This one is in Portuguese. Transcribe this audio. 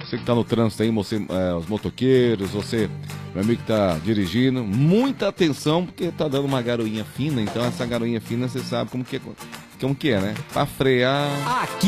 Você que tá no trânsito aí, você, os motoqueiros, você, meu amigo que tá dirigindo, muita atenção, porque tá dando uma garoinha fina, então essa garoinha fina você sabe como que é, né? Pra frear... Aqui